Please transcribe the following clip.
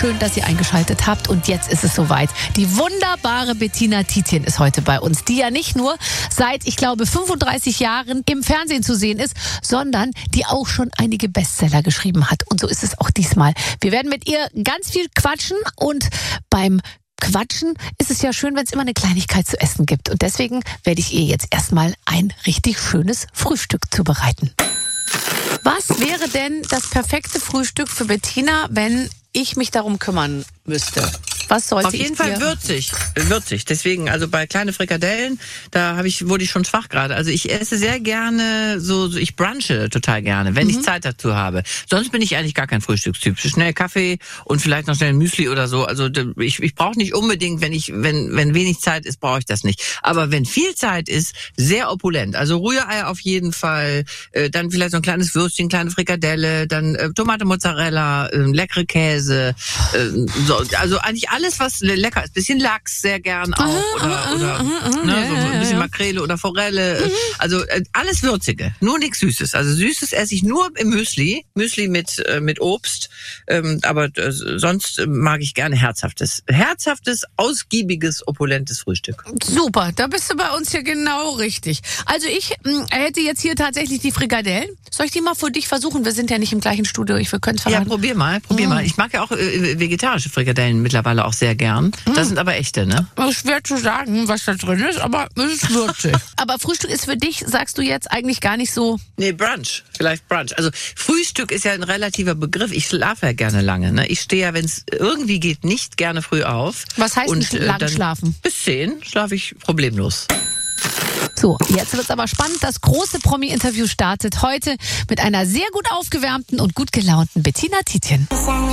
schön, dass ihr eingeschaltet habt. Und jetzt ist es soweit. Die wunderbare Bettina Tietjen ist heute bei uns, die ja nicht nur seit, ich glaube, 35 Jahren im Fernsehen zu sehen ist, sondern die auch schon einige Bestseller geschrieben hat. Und so ist es auch diesmal. Wir werden mit ihr ganz viel quatschen und beim Quatschen ist es ja schön, wenn es immer eine Kleinigkeit zu essen gibt. Und deswegen werde ich ihr jetzt erstmal ein richtig schönes Frühstück zubereiten. Was wäre denn das perfekte Frühstück für Bettina, wenn ich mich darum kümmern müsste? Was sollte Auf jeden Fall würzig. Deswegen, also bei kleine Frikadellen, wurde ich schon schwach gerade. Also ich esse sehr gerne, ich brunche total gerne, wenn ich Zeit dazu habe. Sonst bin ich eigentlich gar kein Frühstückstyp. Schnell Kaffee und vielleicht noch schnell ein Müsli oder so. Also ich brauche nicht unbedingt, wenn wenig Zeit ist, brauche ich das nicht. Aber wenn viel Zeit ist, sehr opulent. Also Rührei auf jeden Fall, dann vielleicht so ein kleines Würstchen, kleine Frikadelle, dann Tomate Mozzarella, leckere Käse, also eigentlich alles, was lecker ist. Bisschen Lachs sehr gern auch. Oder so ein bisschen Makrele oder Forelle. Also alles Würzige. Nur nichts Süßes. Also Süßes esse ich nur im Müsli. Müsli mit Obst. Aber sonst mag ich gerne Herzhaftes, ausgiebiges, opulentes Frühstück. Super, da bist du bei uns hier genau richtig. Also ich hätte jetzt hier tatsächlich die Frikadellen. Soll ich die mal für dich versuchen? Wir sind ja nicht im gleichen Studio. Wir können es verraten. Ja, probier mal. Ich mag ja auch vegetarische Frikadellen mittlerweile auch sehr gern. Das sind aber echte, ne? Das ist schwer zu sagen, was da drin ist, aber es ist würzig. Aber Frühstück ist für dich, sagst du jetzt, eigentlich gar nicht so... Nee, Brunch. Vielleicht Brunch. Also Frühstück ist ja ein relativer Begriff. Ich schlafe ja gerne lange, ne? Ich stehe ja, wenn es irgendwie geht, nicht gerne früh auf. Was heißt denn lang schlafen? Bis 10 schlafe ich problemlos. So, jetzt wird's aber spannend. Das große Promi-Interview startet heute mit einer sehr gut aufgewärmten und gut gelaunten Bettina Tietjen.